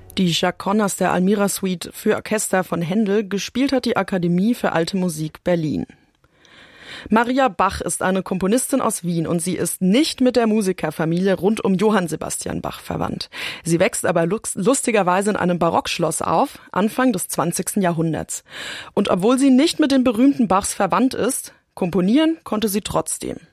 Die Chaconne aus der Almira Suite für Orchester von Händel gespielt hat die Akademie für Alte Musik Berlin. Maria Bach ist eine Komponistin aus Wien und sie ist nicht mit der Musikerfamilie rund um Johann Sebastian Bach verwandt. Sie wächst aber lustigerweise in einem Barockschloss auf, Anfang des 20. Jahrhunderts. Und obwohl sie nicht mit den berühmten Bachs verwandt ist, komponieren konnte sie trotzdem.